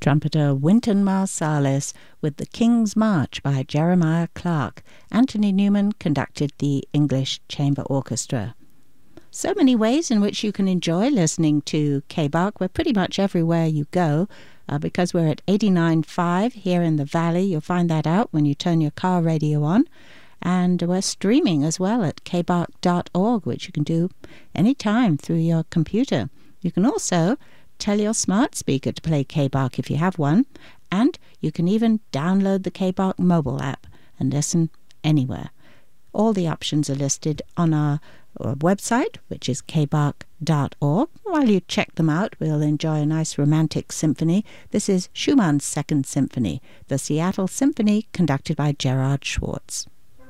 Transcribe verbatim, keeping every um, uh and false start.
Trumpeter Wynton Marsalis with The King's March by Jeremiah Clarke. Anthony Newman conducted the English Chamber Orchestra. So many ways in which you can enjoy listening to K B A R C. We're pretty much everywhere you go uh, because we're at eighty-nine point five here in the Valley. You'll find that out when you turn your car radio on. And we're streaming as well at k b a r c dot org, which you can do anytime through your computer. You can also tell your smart speaker to play K B A R C if you have one, and you can even download the K B A R C mobile app and listen anywhere. All the options are listed on our, our website, which is k b a r c dot org. While you check them out, we'll enjoy a nice romantic symphony. This is Schumann's Second Symphony, the Seattle Symphony, conducted by Gerard Schwartz.